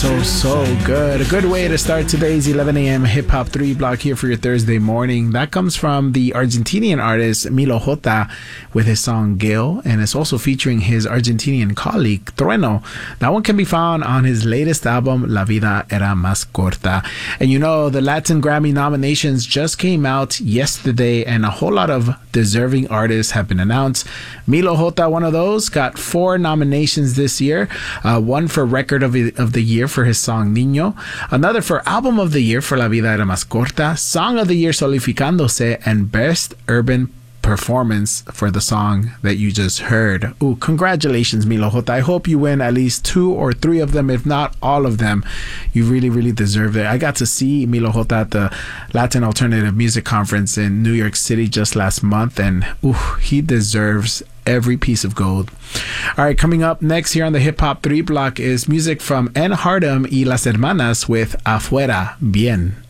So good. A good way to start today's 11 a.m. Hip Hop 3 block here for your Thursday morning. That comes from the Argentinian artist Milo J with his song Gil, and it's also featuring his Argentinian colleague Trueno. That one can be found on his latest album La Vida Era Más Corta. And you know, the Latin Grammy nominations just came out yesterday, and a whole lot of deserving artists have been announced. Milo J, one of those, got 4 nominations this year. One for Record of the Year for his song Niño, another for Album of the Year for La Vida Era Más Corta, Song of the Year Solificándose, and Best Urban Performance for the song that you just heard. Ooh, congratulations, Milo J. I hope you win at least 2 or 3 of them, if not all of them. You really, really deserve it. I got to see Milo J at the Latin Alternative Music Conference in New York City just last month, and ooh, he deserves every piece of gold. All right, coming up next here on the Hip Hop 3 block is music from N. Hardem y Las Hermanas with Afuera Bien.